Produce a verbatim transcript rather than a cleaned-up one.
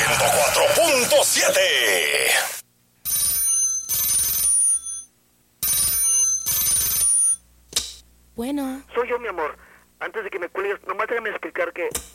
ciento cuatro punto siete. Bueno. Soy yo, mi amor. Antes de que me cuelgues, nomás déjame explicar que